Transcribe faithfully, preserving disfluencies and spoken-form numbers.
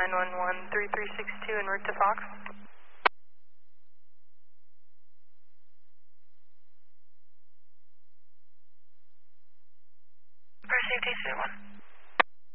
nine one one three three six two en route to Fox. Fire safety, three one.